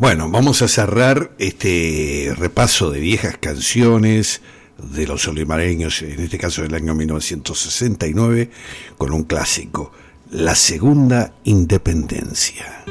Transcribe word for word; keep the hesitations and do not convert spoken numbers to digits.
Bueno, vamos a cerrar este repaso de viejas canciones de los olimareños, en este caso del año mil novecientos sesenta y nueve, con un clásico, La Segunda Independencia.